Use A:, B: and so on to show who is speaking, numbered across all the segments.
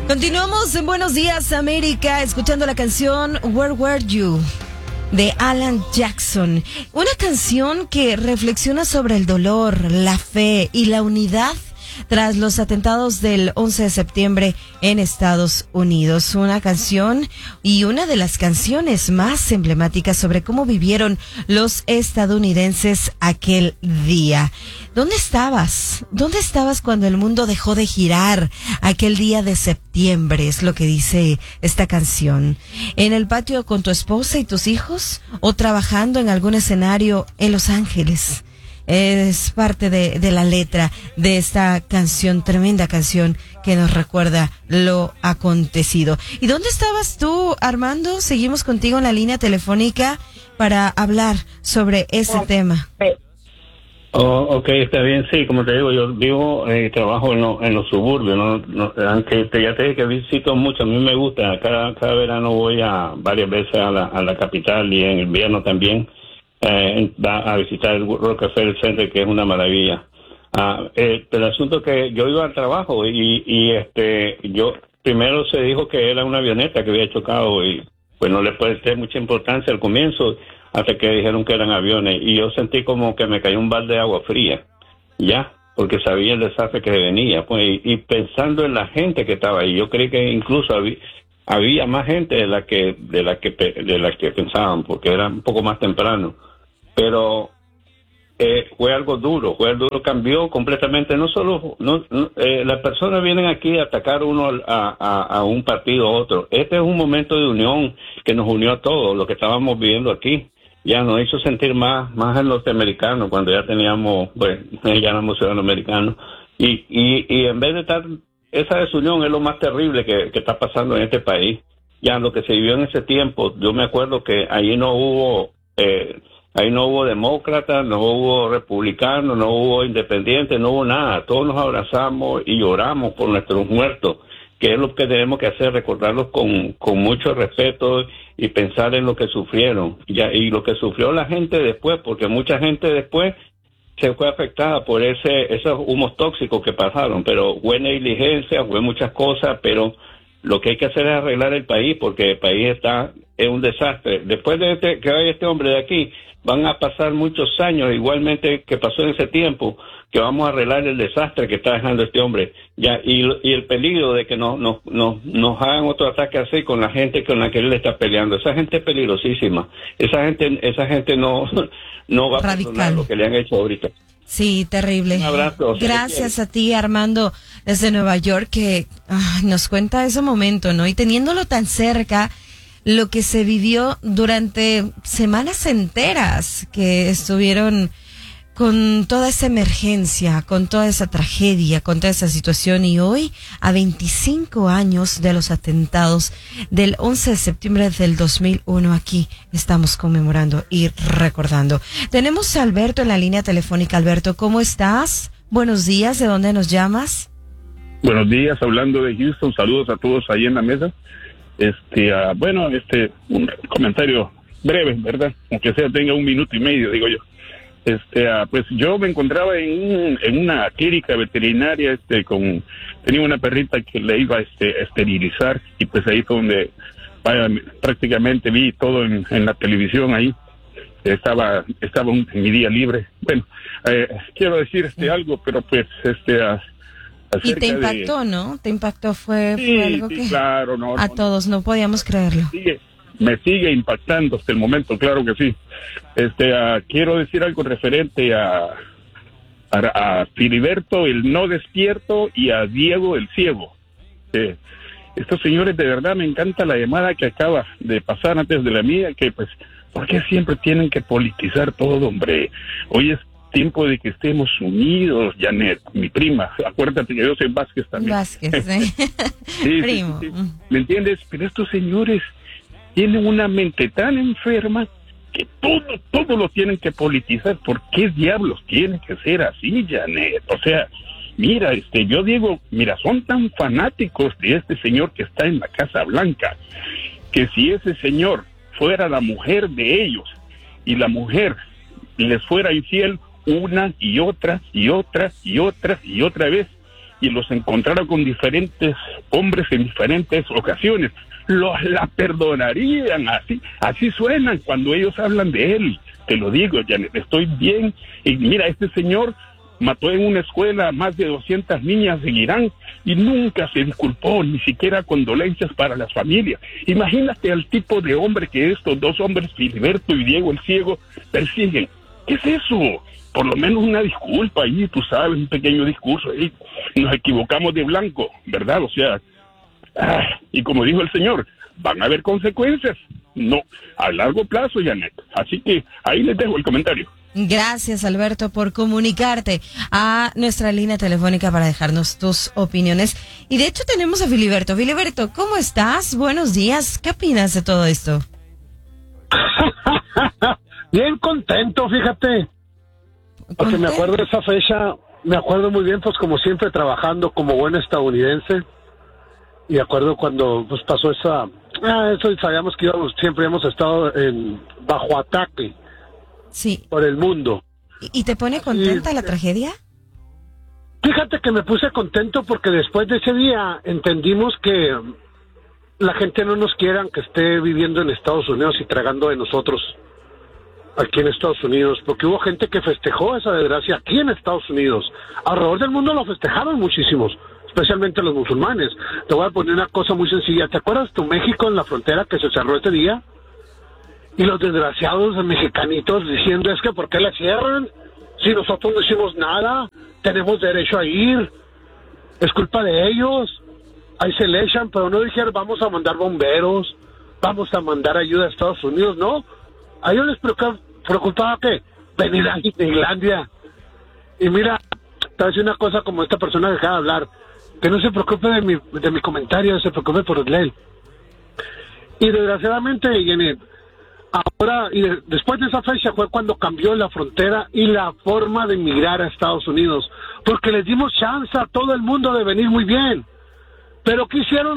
A: Continuamos en Buenos Días América, escuchando la canción Where Were You de Alan Jackson. Una canción que reflexiona sobre el dolor, la fe y la unidad tras los atentados del 11 de septiembre en Estados Unidos. Una canción y una de las canciones más emblemáticas sobre cómo vivieron los estadounidenses aquel día. ¿Dónde estabas? ¿Dónde estabas cuando el mundo dejó de girar aquel día de septiembre? Es lo que dice esta canción. ¿En el patio con tu esposa y tus hijos? ¿O trabajando en algún escenario en Los Ángeles? Es parte de la letra de esta canción, tremenda canción que nos recuerda lo acontecido. ¿Y dónde estabas tú, Armando? Seguimos contigo en la línea telefónica para hablar sobre ese tema.
B: Oh, ok, está bien. Sí, como te digo, yo vivo y trabajo en los suburbios. Aunque ya te dije que visito mucho, a mí me gusta. Cada verano voy varias veces a la capital y en invierno también. A visitar el Rockefeller Center, que es una maravilla. El asunto que yo iba al trabajo y yo primero se dijo que era una avioneta que había chocado y pues no le presté mucha importancia al comienzo hasta que dijeron que eran aviones y yo sentí como que me cayó un balde de agua fría, ya, porque sabía el desastre que venía, pues, y pensando en la gente que estaba ahí, yo creí que incluso había más gente de la que pensaban, porque era un poco más temprano. Pero fue algo duro, cambió completamente. No solo las personas vienen aquí a atacar uno a un partido u otro. Este es un momento de unión que nos unió a todos, lo que estábamos viviendo aquí. Ya nos hizo sentir más en norteamericanos cuando ya teníamos, bueno, ya éramos ciudadanos americanos. Y en vez de estar, esa desunión es lo más terrible que está pasando en este país. Ya lo que se vivió en ese tiempo, yo me acuerdo que ahí no hubo demócratas, no hubo republicanos, no hubo independientes, no hubo nada. Todos nos abrazamos y lloramos por nuestros muertos, que es lo que tenemos que hacer, recordarlos con mucho respeto y pensar en lo que sufrieron. Y lo que sufrió la gente después, porque mucha gente después se fue afectada por esos humos tóxicos que pasaron. Pero fue negligencia, fue muchas cosas, pero lo que hay que hacer es arreglar el país, porque el país es un desastre. Después de que vaya este hombre de aquí, van a pasar muchos años, igualmente que pasó en ese tiempo, que vamos a arreglar el desastre que está dejando este hombre. Ya, y el peligro de que nos hagan otro ataque así con la gente con la que él está peleando. Esa gente es peligrosísima. Esa gente no va a perdonar lo que le han hecho ahorita.
A: Sí, terrible.
B: Un abrazo.
A: Gracias a ti, Armando, desde Nueva York, que nos cuenta ese momento, ¿no? Y teniéndolo tan cerca, lo que se vivió durante semanas enteras que estuvieron con toda esa emergencia, con toda esa tragedia, con toda esa situación, y hoy, a 25 años de los atentados del 11 de septiembre del 2001, aquí estamos conmemorando y recordando. Tenemos a Alberto en la línea telefónica. Alberto, ¿cómo estás? Buenos días, ¿de dónde nos llamas?
C: Buenos días, hablando de Houston, saludos a todos ahí en la mesa. Un comentario breve, ¿verdad? Aunque sea tenga 1 minuto y medio, digo yo. Pues yo me encontraba en una clínica veterinaria, tenía una perrita que le iba a esterilizar, y pues ahí fue donde prácticamente vi todo en la televisión ahí. Estaba en mi día libre. Bueno, quiero decir algo, pero pues
A: y te impactó, ¿no? Te impactó, fue algo que
C: claro,
A: todos no podíamos creerlo.
C: Me sigue impactando hasta el momento, claro que sí. Quiero decir algo referente a Filiberto el no despierto y a Diego el ciego. Estos señores, de verdad me encanta la llamada que acaba de pasar antes de la mía, que pues, ¿por qué siempre tienen que politizar todo, hombre? Hoy es tiempo de que estemos unidos, Janet, mi prima. Acuérdate que yo soy Vázquez también.
A: Vázquez, sí, primo.
C: Sí. ¿Me entiendes? Pero estos señores tienen una mente tan enferma que todo lo tienen que politizar. ¿Por qué diablos tiene que ser así, Janet? O sea, mira, yo digo, mira, son tan fanáticos de este señor que está en la Casa Blanca, que si ese señor fuera la mujer de ellos y la mujer les fuera infiel una y otra vez, y los encontrara con diferentes hombres en diferentes ocasiones, la perdonarían. Así suenan cuando ellos hablan de él. Te lo digo, Janet, estoy bien. Y mira, este señor mató en una escuela a más de 200 niñas en Irán y nunca se disculpó, ni siquiera condolencias para las familias. Imagínate al tipo de hombre que estos dos hombres, Filiberto y Diego el Ciego, persiguen. ¿Qué es eso? Por lo menos una disculpa ahí, tú sabes, un pequeño discurso ahí. Nos equivocamos de blanco, ¿verdad? O sea, y como dijo el señor, van a haber consecuencias. No, a largo plazo, Janet. Así que ahí les dejo el comentario.
A: Gracias, Alberto, por comunicarte a nuestra línea telefónica para dejarnos tus opiniones. Y de hecho tenemos a Filiberto. Filiberto, ¿cómo estás? Buenos días. ¿Qué opinas de todo esto?
D: Bien contento, fíjate. Porque me acuerdo de esa fecha, me acuerdo muy bien, pues como siempre trabajando como buen estadounidense. Y acuerdo cuando pues pasó eso sabíamos que siempre hemos estado bajo ataque.
A: Sí.
D: Por el mundo.
A: ¿Y te pone contenta la tragedia?
D: Fíjate que me puse contento porque después de ese día entendimos que la gente no nos quiere que esté viviendo en Estados Unidos y tragando de nosotros aquí en Estados Unidos, porque hubo gente que festejó esa desgracia aquí en Estados Unidos. Alrededor del mundo lo festejaron muchísimos, especialmente los musulmanes. Te voy a poner una cosa muy sencilla. ¿Te acuerdas tu México en la frontera que se cerró ese día? Y los desgraciados mexicanitos diciendo, es que ¿por qué la cierran? Si nosotros no hicimos nada, tenemos derecho a ir, es culpa de ellos. Ahí se le echan, pero no dijeron vamos a mandar bomberos, vamos a mandar ayuda a Estados Unidos, no. A ellos les preocupaba que venir a Islandia. Y mira, te voy a decir una cosa como esta persona que acaba de hablar, que no se preocupe de mi comentario, se preocupe por él. Y desgraciadamente, Jenny, ahora, después de esa fecha fue cuando cambió la frontera y la forma de emigrar a Estados Unidos, porque les dimos chance a todo el mundo de venir muy bien. Pero ¿qué hicieron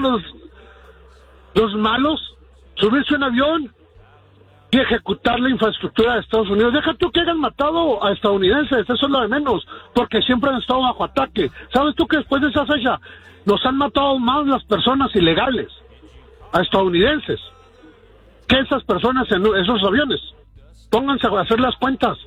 D: los malos? Subirse un avión y ejecutar la infraestructura de Estados Unidos. Deja tú que hayan matado a estadounidenses, eso es lo de menos, porque siempre han estado bajo ataque. ¿Sabes tú que después de esa fecha nos han matado más las personas ilegales a estadounidenses que esas personas en esos aviones? Pónganse a hacer las cuentas.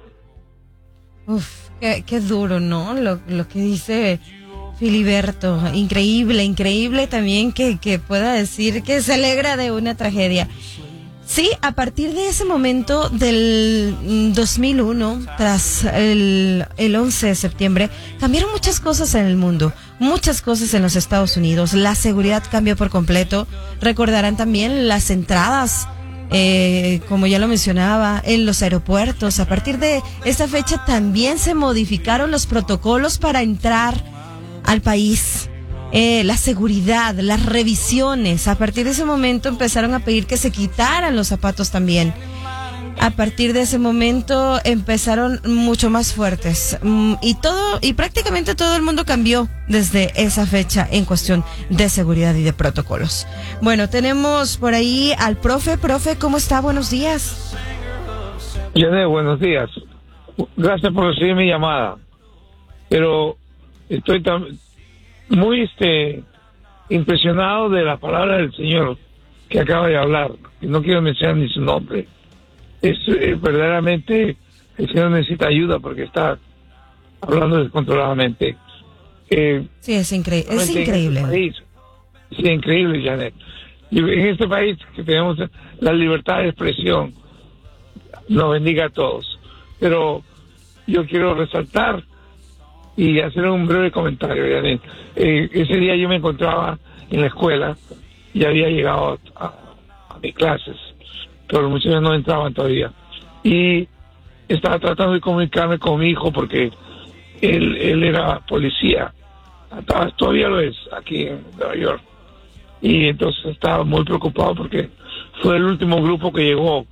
A: Uf, qué duro, ¿no? Lo que dice Filiberto. Increíble también que pueda decir que se alegra de una tragedia. Sí, a partir de ese momento del 2001, tras el 11 de septiembre, cambiaron muchas cosas en el mundo, muchas cosas en los Estados Unidos. La seguridad cambió por completo. Recordarán también las entradas, como ya lo mencionaba, en los aeropuertos. A partir de esa fecha también se modificaron los protocolos para entrar al país. La seguridad, las revisiones. A partir de ese momento empezaron a pedir que se quitaran los zapatos también. A partir de ese momento empezaron mucho más fuertes. Y prácticamente todo el mundo cambió desde esa fecha en cuestión de seguridad y de protocolos. Bueno, tenemos por ahí al profe. Profe, ¿cómo está? Buenos días.
E: Yané, buenos días. Gracias por recibir mi llamada. Pero estoy muy impresionado de la palabra del señor que acaba de hablar. No quiero mencionar ni su nombre. Verdaderamente el señor necesita ayuda porque está hablando descontroladamente.
A: Sí, es increíble.
E: Sí, increíble, Janet. Y en este país que tenemos la libertad de expresión, nos bendiga a todos. Pero yo quiero resaltar y hacer un breve comentario, Janet. Ese día yo me encontraba en la escuela y había llegado a mis clases, pero los muchachos no entraban todavía. Y estaba tratando de comunicarme con mi hijo porque él era policía, todavía lo es, aquí en Nueva York. Y entonces estaba muy preocupado porque fue el último grupo que llegó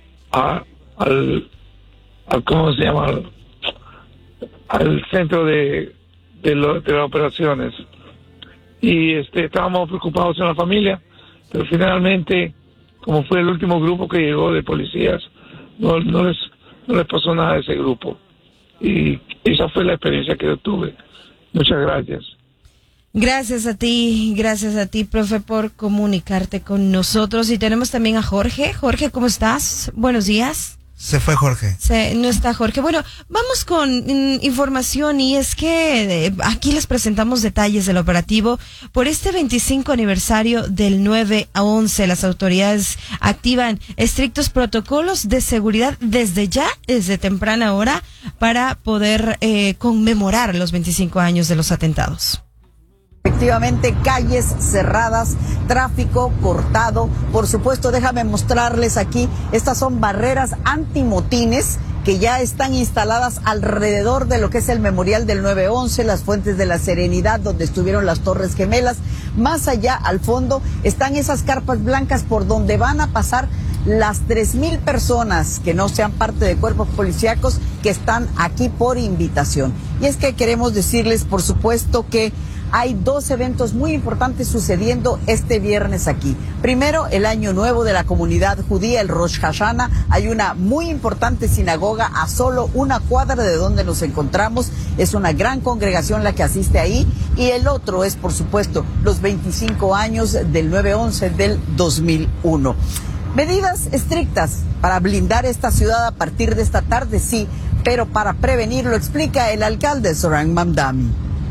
E: al ¿cómo se llama? Al centro de las operaciones. Y estábamos preocupados en la familia, pero finalmente, como fue el último grupo que llegó de policías, no les pasó nada a ese grupo. Y esa fue la experiencia que yo tuve. Muchas gracias.
A: Gracias a ti, profe, por comunicarte con nosotros. Y tenemos también a Jorge. Jorge, ¿cómo estás? Buenos días.
F: Se fue Jorge.
A: No está Jorge. Bueno, vamos con información, y es que aquí les presentamos detalles del operativo por este 25 aniversario del 9/11. Las autoridades activan estrictos protocolos de seguridad desde temprana hora, para poder conmemorar los 25 años de los atentados.
G: Efectivamente, calles cerradas, tráfico cortado. Por supuesto, déjame mostrarles aquí, estas son barreras antimotines que ya están instaladas alrededor de lo que es el memorial del 9/11, las Fuentes de la Serenidad, donde estuvieron las Torres Gemelas. Más allá, al fondo, están esas carpas blancas por donde van a pasar las 3,000 personas que no sean parte de cuerpos policíacos, que están aquí por invitación. Y es que queremos decirles, por supuesto, que hay 2 eventos muy importantes sucediendo este viernes aquí. Primero, el Año Nuevo de la comunidad judía, el Rosh Hashanah. Hay una muy importante sinagoga a solo una cuadra de donde nos encontramos. Es una gran congregación la que asiste ahí. Y el otro es, por supuesto, los 25 años del 9/11 del 2001. Medidas estrictas para blindar esta ciudad a partir de esta tarde, sí, pero para prevenir, lo explica el alcalde Zoran Mamdani.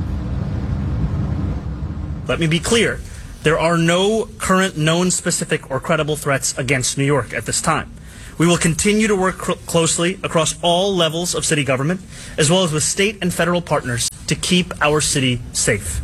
H: Let me be clear. There are no current known specific or credible threats against New York at this time. We will continue to work closely across all levels of city government, as well as with state and federal partners, to keep our city safe.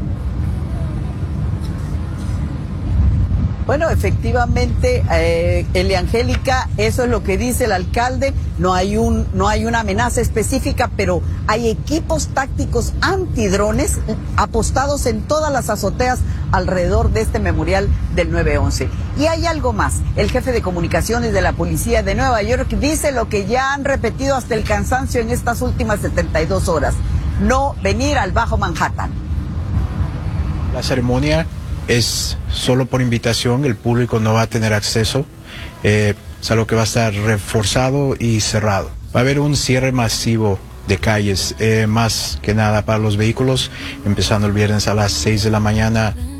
G: Bueno, efectivamente, Eliangélica, eso es lo que dice el alcalde. No hay una amenaza específica, pero hay equipos tácticos antidrones apostados en todas las azoteas alrededor de este memorial del 9/11. Y hay algo más. El jefe de comunicaciones de la policía de Nueva York dice lo que ya han repetido hasta el cansancio en estas últimas 72 horas. No venir al Bajo Manhattan.
I: La ceremonia es solo por invitación, el público no va a tener acceso, es algo que va a estar reforzado y cerrado. Va a haber un cierre masivo de calles, más que nada para los vehículos, empezando el viernes a las 6 de la mañana.